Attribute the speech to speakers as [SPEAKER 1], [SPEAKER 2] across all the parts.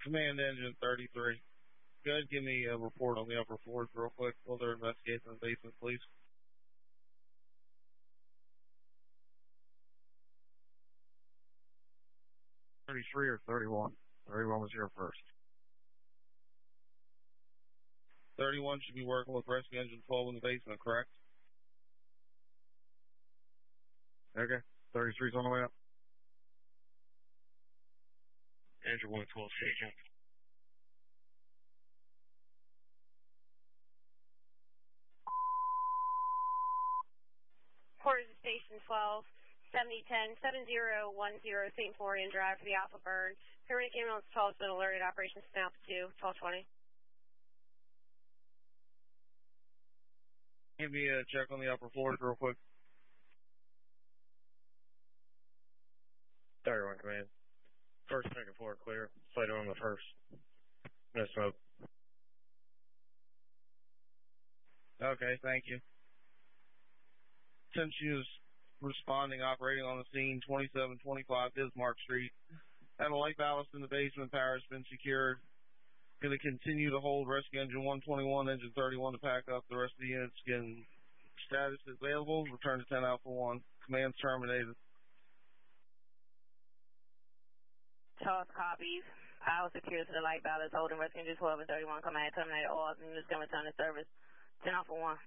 [SPEAKER 1] Command Engine 33. Go ahead and give me a report on the upper floors real quick while they're investigating the basement, please. 33 or 31? 31 was here first. 31 should be working with Rescue Engine 12 in the basement, correct? Okay. 33's on the way up.
[SPEAKER 2] Engine 112, station.
[SPEAKER 3] Quarters of Station 12, 7010, 7010 St. Florian Drive for the Alpha Bird. Paramedic Ambulance 12 has been alerted. Operations Alpha 2, 1220.
[SPEAKER 1] Give me a check on the upper floors real quick.
[SPEAKER 2] 31 command. First, second floor clear. Fighter on the first. No smoke.
[SPEAKER 1] Okay, thank you. Since she was responding, operating on the scene, 2725 Bismarck Street. Had a light ballast in the basement. Power has been secured. Going to continue to hold Rescue Engine 121, Engine 31 to pack up. The rest of the units can status available. Return to 10 Alpha 1. Command's terminated.
[SPEAKER 3] Charles copies. I was secured to the light ballast holding Rescue Engine 12 and 31. Command terminated. All units can return to service. 10 Alpha 1.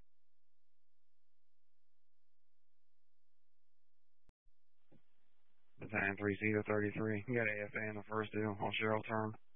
[SPEAKER 4] Battalion 3C to 33. You got AFA in the first due on Cheryl turn.